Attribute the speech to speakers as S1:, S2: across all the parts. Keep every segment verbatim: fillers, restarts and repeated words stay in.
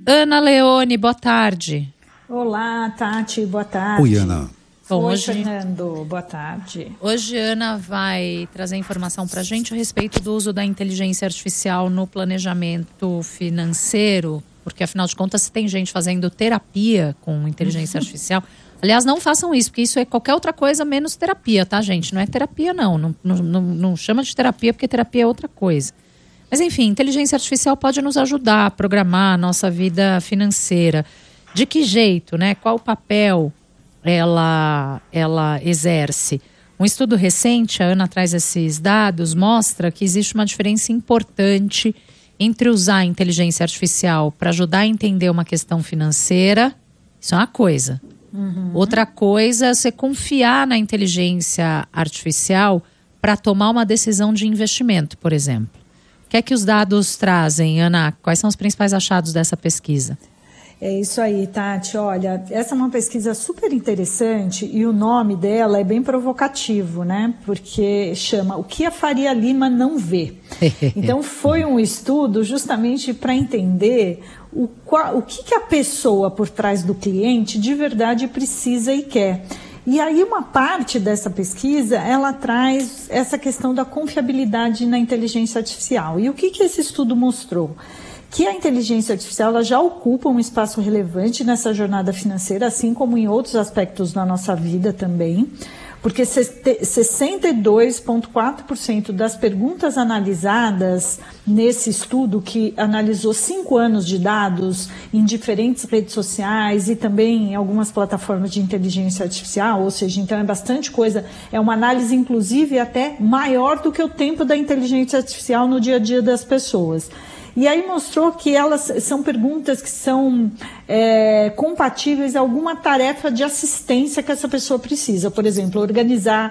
S1: Ana Leone, boa tarde.
S2: Olá, Tati, boa tarde.
S3: Oi, Ana.
S2: Bom, Oi,
S1: hoje,
S2: Fernando, boa tarde.
S1: Hoje a Ana vai trazer informação para a gente a respeito do uso da inteligência artificial no planejamento financeiro, porque afinal de contas se tem gente fazendo terapia com inteligência artificial. Aliás, não façam isso, porque isso é qualquer outra coisa menos terapia, tá, gente? Não é terapia, não. Não, não, não, não chama de terapia, porque terapia é outra coisa. Mas, enfim, inteligência artificial pode nos ajudar a programar a nossa vida financeira. De que jeito, né? Qual o papel ela, ela exerce? Um estudo recente, a Ana traz esses dados, mostra que existe uma diferença importante entre usar a inteligência artificial para ajudar a entender uma questão financeira. Isso é uma coisa. Uhum. Outra coisa é você confiar na inteligência artificial para tomar uma decisão de investimento, por exemplo. O que é que os dados trazem, Ana? Quais são os principais achados dessa pesquisa?
S2: É isso aí, Tati. Olha, essa é uma pesquisa super interessante e o nome dela é bem provocativo, né? Porque chama O que a Faria Lima não vê. Então, foi um estudo justamente para entender o, qual, o que, que a pessoa por trás do cliente de verdade precisa e quer. E aí uma parte dessa pesquisa, ela traz essa questão da confiabilidade na inteligência artificial. E o que, que esse estudo mostrou? Que a inteligência artificial ela já ocupa um espaço relevante nessa jornada financeira, assim como em outros aspectos da nossa vida também, porque sessenta e dois vírgula quatro por cento das perguntas analisadas nesse estudo, que analisou cinco anos de dados em diferentes redes sociais e também em algumas plataformas de inteligência artificial, ou seja, então é bastante coisa, é uma análise inclusive até maior do que o tempo da inteligência artificial no dia a dia das pessoas. E aí mostrou que elas são perguntas que são é, compatíveis a alguma tarefa de assistência que essa pessoa precisa. Por exemplo, organizar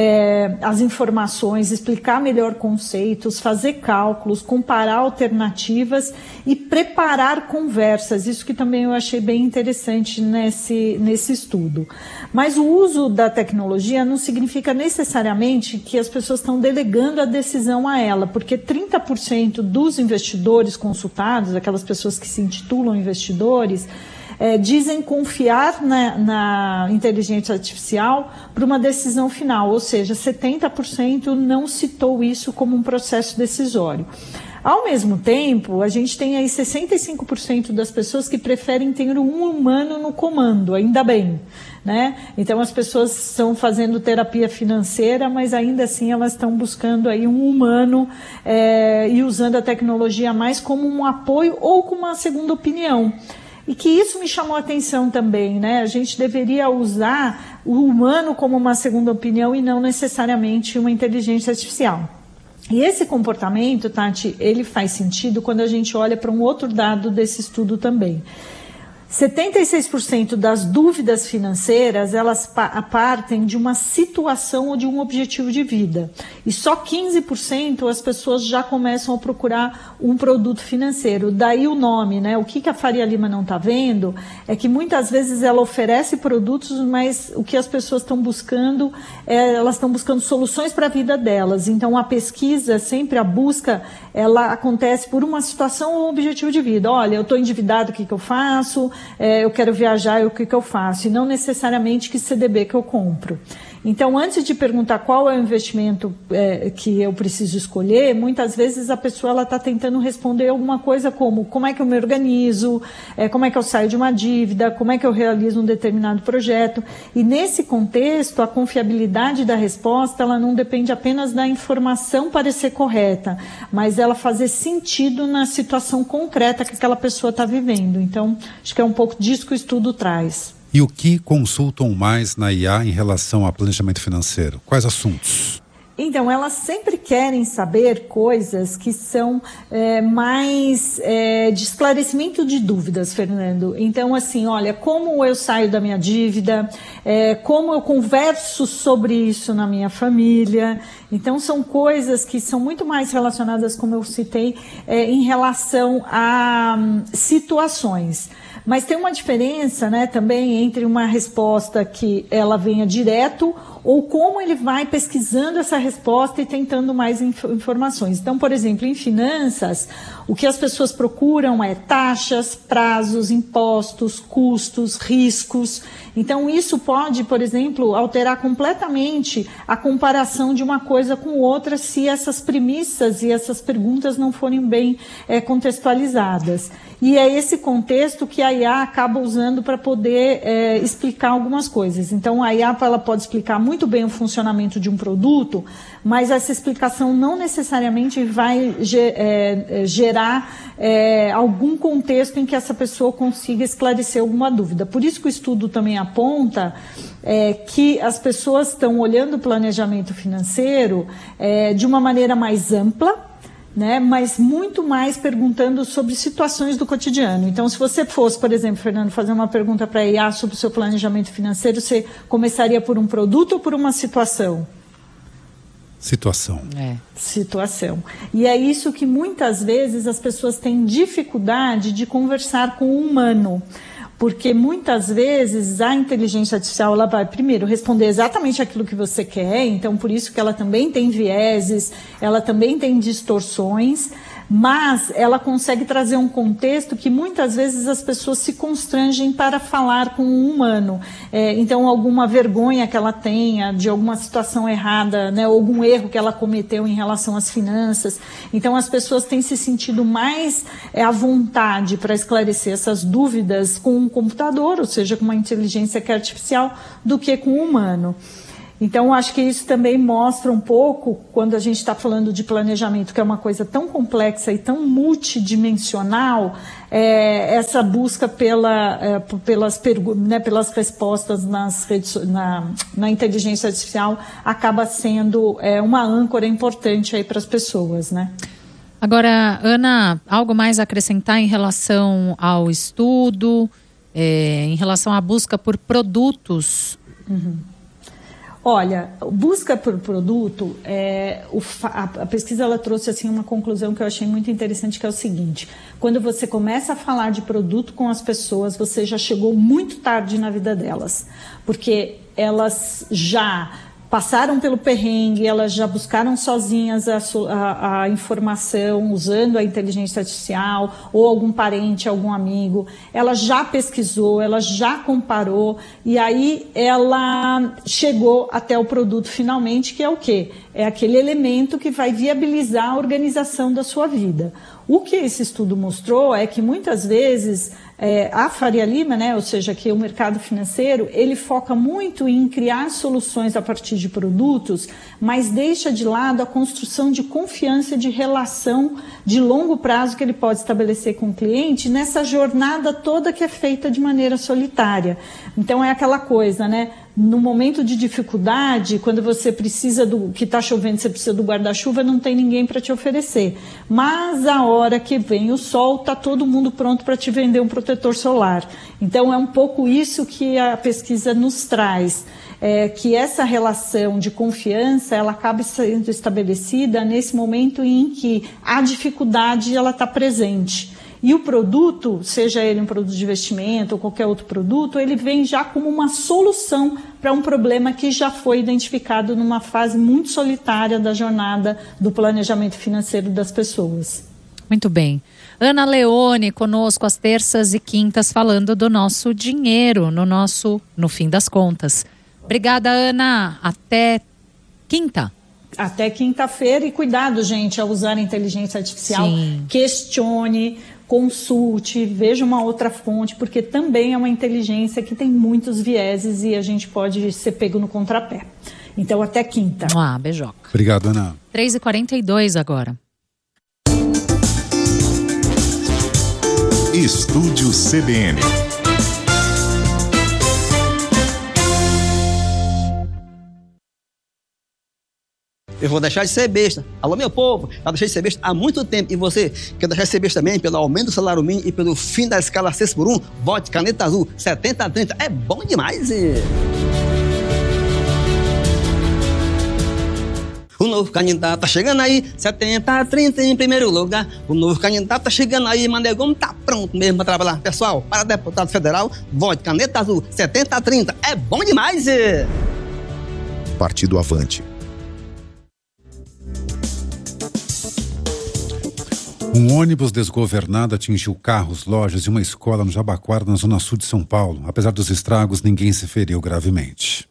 S2: é, as informações, explicar melhor conceitos, fazer cálculos, comparar alternativas e preparar conversas. Isso que também eu achei bem interessante nesse, nesse estudo. Mas o uso da tecnologia não significa necessariamente que as pessoas estão delegando a decisão a ela, porque trinta por cento dos investidores consultados, aquelas pessoas que se intitulam investidores, é, dizem confiar na, na inteligência artificial para uma decisão final, ou seja, setenta por cento não citou isso como um processo decisório. Ao mesmo tempo, a gente tem aí sessenta e cinco por cento das pessoas que preferem ter um humano no comando, ainda bem, né? Então as pessoas estão fazendo terapia financeira, mas ainda assim elas estão buscando aí um humano é, e usando a tecnologia mais como um apoio ou como uma segunda opinião. E que isso me chamou a atenção também, né? A gente deveria usar o humano como uma segunda opinião e não necessariamente uma inteligência artificial. E esse comportamento, Tati, ele faz sentido quando a gente olha para um outro dado desse estudo também. setenta e seis por cento das dúvidas financeiras, elas partem de uma situação ou de um objetivo de vida. E só quinze por cento as pessoas já começam a procurar um produto financeiro. Daí o nome, né? O que a Faria Lima não está vendo é que muitas vezes ela oferece produtos, mas o que as pessoas estão buscando, é, elas estão buscando soluções para a vida delas. Então a pesquisa, sempre a busca, ela acontece por uma situação ou um objetivo de vida. Olha, eu estou endividado, o que, que eu faço? É, eu quero viajar, o que, que eu faço? E não necessariamente que C D B que eu compro. Então, antes de perguntar qual é o investimento é, que eu preciso escolher, muitas vezes a pessoa está tentando responder alguma coisa como como é que eu me organizo, é, como é que eu saio de uma dívida, como é que eu realizo um determinado projeto. E nesse contexto, a confiabilidade da resposta ela não depende apenas da informação parecer correta, mas ela fazer sentido na situação concreta que aquela pessoa está vivendo. Então, acho que é um pouco disso que o estudo traz.
S3: E o que consultam mais na I A em relação a planejamento financeiro? Quais assuntos?
S2: Então, elas sempre querem saber coisas que são é, mais é, de esclarecimento de dúvidas, Fernando. Então, assim, olha, como eu saio da minha dívida, é, como eu converso sobre isso na minha família. Então, são coisas que são muito mais relacionadas, como eu citei, é, em relação a um, situações. Mas tem uma diferença, né, também entre uma resposta que ela venha direto ou como ele vai pesquisando essa resposta e tentando mais inf- informações. Então, por exemplo, em finanças, o que as pessoas procuram é taxas, prazos, impostos, custos, riscos. Então, isso pode, por exemplo, alterar completamente a comparação de uma coisa com outra se essas premissas e essas perguntas não forem bem é, contextualizadas. E é esse contexto que a I A acaba usando para poder é, explicar algumas coisas. Então, a I A ela pode explicar muito bem o funcionamento de um produto, mas essa explicação não necessariamente vai é, gerar é, algum contexto em que essa pessoa consiga esclarecer alguma dúvida. Por isso que o estudo também aponta é, que as pessoas estão olhando o planejamento financeiro é, de uma maneira mais ampla, né, mas muito mais perguntando sobre situações do cotidiano. Então, se você fosse, por exemplo, Fernando, fazer uma pergunta para a I A sobre o seu planejamento financeiro, você começaria por um produto ou por uma situação?
S3: Situação.
S1: É.
S2: Situação. E é isso que muitas vezes as pessoas têm dificuldade de conversar com o humano. Porque muitas vezes a inteligência artificial ela vai primeiro responder exatamente aquilo que você quer, então por isso que ela também tem vieses, ela também tem distorções, mas ela consegue trazer um contexto que muitas vezes as pessoas se constrangem para falar com um humano. É, então, alguma vergonha que ela tenha de alguma situação errada, né, ou algum erro que ela cometeu em relação às finanças. Então, as pessoas têm se sentido mais é, à vontade para esclarecer essas dúvidas com um computador, ou seja, com uma inteligência artificial, do que com um humano. Então, acho que isso também mostra um pouco, quando a gente está falando de planejamento, que é uma coisa tão complexa e tão multidimensional, é, essa busca pela, é, pelas, né, pelas respostas nas redes, na, na inteligência artificial acaba sendo é, uma âncora importante aí para as pessoas, né?
S1: Agora, Ana, algo mais a acrescentar em relação ao estudo, é, em relação à busca por produtos?
S2: Uhum. Olha, busca por produto, é, o, a, a pesquisa ela trouxe assim, uma conclusão que eu achei muito interessante, que é o seguinte: quando você começa a falar de produto com as pessoas, você já chegou muito tarde na vida delas, porque elas já passaram pelo perrengue, elas já buscaram sozinhas a, a, a informação, usando a inteligência artificial, ou algum parente, algum amigo. Ela já pesquisou, ela já comparou, e aí ela chegou até o produto finalmente, que é o quê? É aquele elemento que vai viabilizar a organização da sua vida. O que esse estudo mostrou é que muitas vezes é, a Faria Lima, né, ou seja, que o mercado financeiro, ele foca muito em criar soluções a partir de produtos, mas deixa de lado a construção de confiança, de relação de longo prazo que ele pode estabelecer com o cliente nessa jornada toda que é feita de maneira solitária. Então é aquela coisa, né? No momento de dificuldade, quando você precisa do que está chovendo, você precisa do guarda-chuva, não tem ninguém para te oferecer. Mas a hora que vem o sol, está todo mundo pronto para te vender um protetor solar. Então é um pouco isso que a pesquisa nos traz, é, que essa relação de confiança ela acaba sendo estabelecida nesse momento em que a dificuldade ela está presente. E o produto, seja ele um produto de investimento ou qualquer outro produto, ele vem já como uma solução para um problema que já foi identificado numa fase muito solitária da jornada do planejamento financeiro das pessoas.
S1: Muito bem. Ana Leone conosco às terças e quintas falando do nosso dinheiro, no nosso No Fim das Contas. Obrigada, Ana. Até quinta.
S2: Até quinta-feira. E cuidado, gente, ao usar a inteligência artificial. Sim. Questione, consulte, veja uma outra fonte, porque também é uma inteligência que tem muitos vieses e a gente pode ser pego no contrapé. Então, até quinta.
S1: Ah, beijoca.
S3: Obrigado, Ana.
S1: três e quarenta e dois agora.
S4: Estúdio C B N.
S5: Eu vou deixar de ser besta. Alô, meu povo, eu deixei de ser besta há muito tempo. E você quer deixar de ser besta também pelo aumento do salário mínimo e pelo fim da escala seis por um? Vote Caneta Azul setenta a trinta. É bom demais. E... o novo candidato tá chegando aí, setenta a trinta em primeiro lugar. O novo candidato tá chegando aí, Manegão tá pronto mesmo pra trabalhar. Pessoal, para deputado federal, vote Caneta Azul setenta a trinta. É bom demais. E...
S4: Partido Avante.
S3: Um ônibus desgovernado atingiu carros, lojas e uma escola no Jabaquara, na zona sul de São Paulo. Apesar dos estragos, ninguém se feriu gravemente.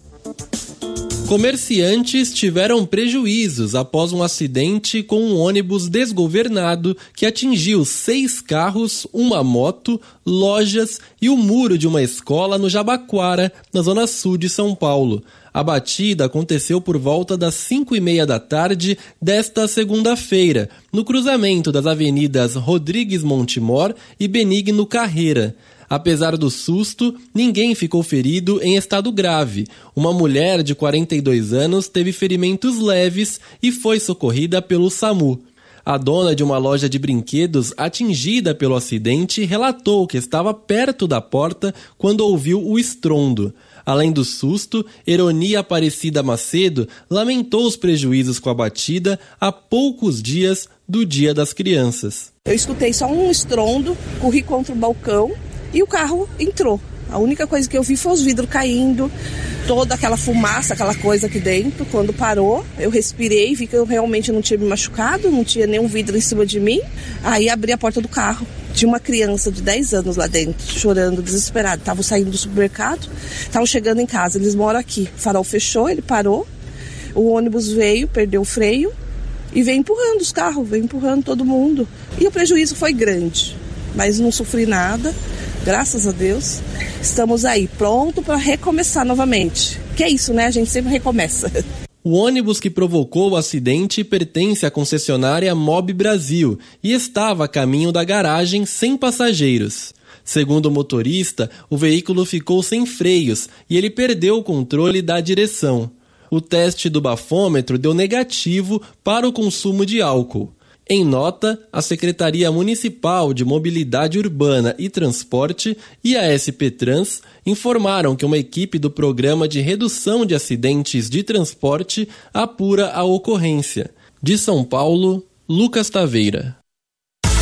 S6: Comerciantes tiveram prejuízos após um acidente com um ônibus desgovernado que atingiu seis carros, uma moto, lojas e o muro de uma escola no Jabaquara, na zona sul de São Paulo. A batida aconteceu por volta das cinco e meia da tarde desta segunda-feira, no cruzamento das avenidas Rodrigues Montemor e Benigno Carreira. Apesar do susto, ninguém ficou ferido em estado grave. Uma mulher de quarenta e dois anos teve ferimentos leves e foi socorrida pelo SAMU. A dona de uma loja de brinquedos atingida pelo acidente relatou que estava perto da porta quando ouviu o estrondo. Além do susto, Eronia Aparecida Macedo lamentou os prejuízos com a batida a poucos dias do Dia das Crianças.
S7: Eu escutei só um estrondo, corri contra o balcão e o carro entrou. A única coisa que eu vi foi os vidros caindo, toda aquela fumaça, aquela coisa aqui dentro. Quando parou, eu respirei, vi que eu realmente não tinha me machucado, não tinha nenhum vidro em cima de mim. Aí abri a porta do carro. Tinha uma criança de dez anos lá dentro, chorando, desesperada. Estavam saindo do supermercado, estavam chegando em casa. Eles moram aqui. O farol fechou, ele parou. O ônibus veio, perdeu o freio e veio empurrando os carros, veio empurrando todo mundo. E o prejuízo foi grande, mas não sofri nada. Graças a Deus, estamos aí, pronto para recomeçar novamente. Que é isso, né? A gente sempre recomeça.
S6: O ônibus que provocou o acidente pertence à concessionária Mob Brasil e estava a caminho da garagem sem passageiros. Segundo o motorista, o veículo ficou sem freios e ele perdeu o controle da direção. O teste do bafômetro deu negativo para o consumo de álcool. Em nota, a Secretaria Municipal de Mobilidade Urbana e Transporte e a S P Trans informaram que uma equipe do Programa de Redução de Acidentes de Transporte apura a ocorrência. De São Paulo, Lucas Taveira.